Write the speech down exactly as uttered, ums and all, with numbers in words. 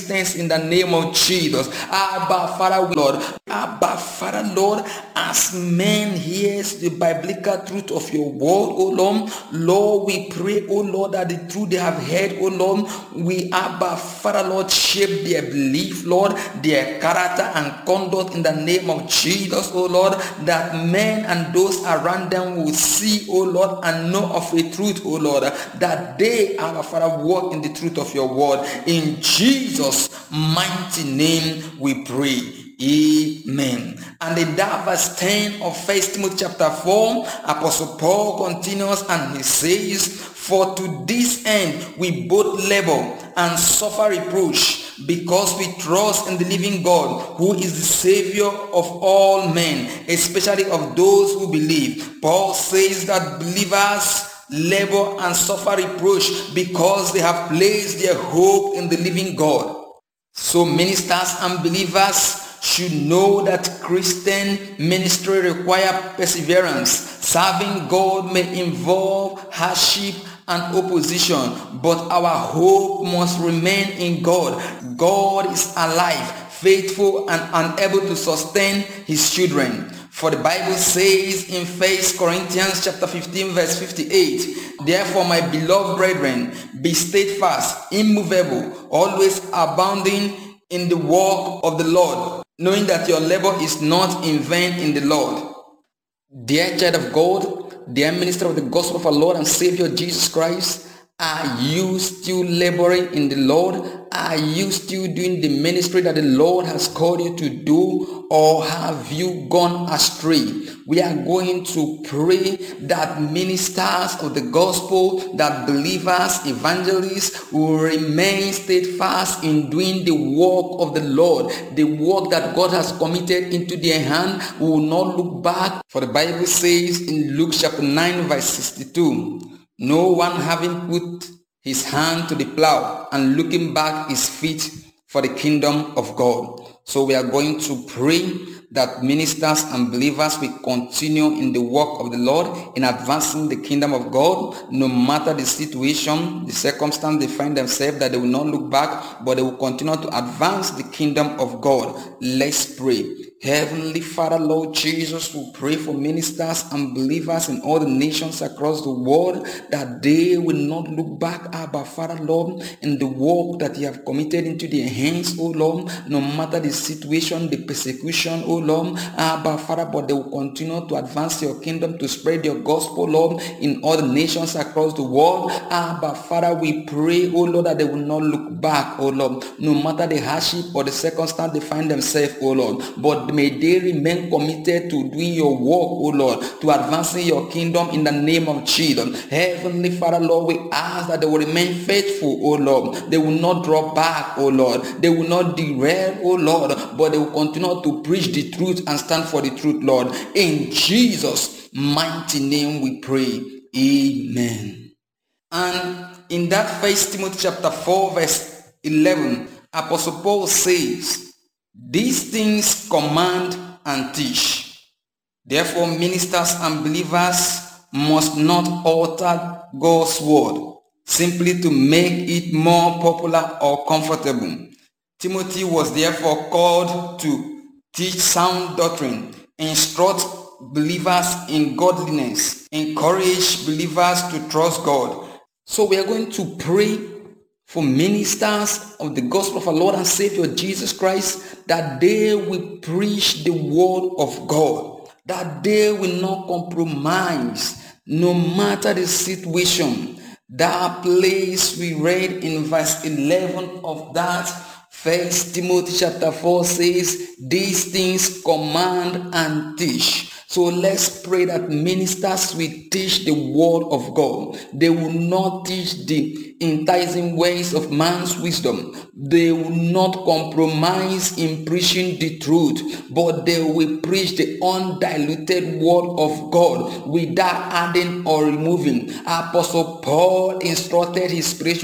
resistance in the name of Jesus. Abba Father, Lord. Abba Father, Lord, as men hears the biblical truth of your word, O Lord, Lord, we pray, O Lord, that the truth they have heard, O Lord, we, Abba Father, Lord, shape their belief, Lord, their character and conduct in the name of Jesus, O Lord, that men and those around them will see, O Lord, and know of a truth, O Lord, that they, Abba Father, walk in the truth of your word. In Jesus' mighty name we pray. Amen. And in that verse ten of First Timothy chapter four, Apostle Paul continues and he says, "For to this end we both labor and suffer reproach, because we trust in the living God, who is the Savior of all men, especially of those who believe." Paul says that believers labor and suffer reproach because they have placed their hope in the living God. So ministers and believers should know that Christian ministry requires perseverance. Serving God may involve hardship and opposition, but our hope must remain in God. God is alive, faithful, and unable to sustain his children. For the Bible says in First Corinthians chapter fifteen verse fifty-eight, "Therefore, my beloved brethren, be steadfast, immovable, always abounding in the work of the Lord, knowing that your labor is not in vain in the Lord." Dear child of God, dear minister of the gospel of our Lord and Savior Jesus Christ, are you still laboring in the Lord? Are you still doing the ministry that the Lord has called you to do, or have you gone astray? We are going to pray that ministers of the gospel, that believers, evangelists will remain steadfast in doing the work of the Lord, the work that God has committed into their hand. We will not look back. For the Bible says in Luke chapter nine verse sixty-two, "No one having put his hand to the plow and looking back is fit for the kingdom of God." So we are going to pray that ministers and believers will continue in the work of the Lord, in advancing the kingdom of God, no matter the situation, the circumstance they find themselves, that they will not look back, but they will continue to advance the kingdom of God. Let's pray. Heavenly Father, Lord Jesus, we pray for ministers and believers in all the nations across the world, that they will not look back, Abba Father, Lord, in the work that you have committed into their hands, oh Lord, no matter the situation, the persecution, oh Lord, Abba Father, but they will continue to advance your kingdom, to spread your gospel, Lord, in all the nations across the world. Abba Father, we pray, oh Lord, that they will not look back, oh Lord, no matter the hardship or the circumstance they find themselves, oh Lord, but may they remain committed to doing your work, oh Lord, to advancing your kingdom in the name of Jesus. Heavenly Father, Lord, we ask that they will remain faithful, oh Lord. They will not draw back, oh Lord. They will not derail, oh Lord, but they will continue to preach the truth and stand for the truth, Lord. In Jesus' mighty name we pray. Amen. And in that First Timothy chapter four verse eleven, Apostle Paul says, "These things command and teach. Therefore, ministers and believers must not alter God's word simply to make it more popular or comfortable." Timothy was therefore called to teach sound doctrine, instruct believers in godliness, encourage believers to trust God. So we are going to pray for ministers of the gospel of our Lord and Savior Jesus Christ, that they will preach the word of God, that they will not compromise no matter the situation. That place we read in verse eleven of that First Timothy chapter four says, "These things command and teach." So let's pray that ministers will teach the word of God. They will not teach the enticing ways of man's wisdom. They will not compromise in preaching the truth, but they will preach the undiluted word of God without adding or removing. Apostle Paul instructed his spiritual